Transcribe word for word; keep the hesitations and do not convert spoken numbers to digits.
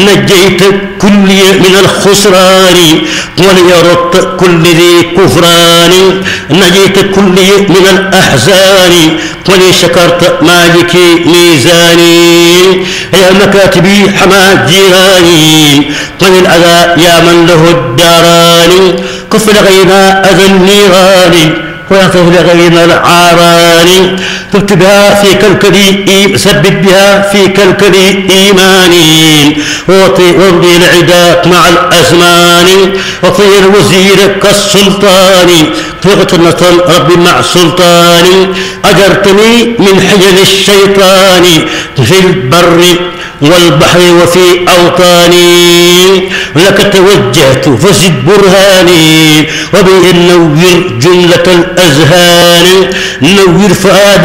نجيت كل من الخسران وليرد كل ذي كفران نجيت كل من الأحزان ولي شكرت مالك ميزاني يا مكاتبي حما جيراني وللأذى يا من له الداران كف لغينا أذى النيران ويعطف لغينا العاران تبت بها في كلكلي سبت بها في كلكلي إيماني وارضي العداء مع الأزمان وطير وزيرك السلطان طيغة النصر ربي مع سلطاني أجرتني من حجل الشيطان في البر والبحر وفي أوطاني لك توجهت فزد برهاني وبه نوّر جملة الأذهان نوّر فؤاد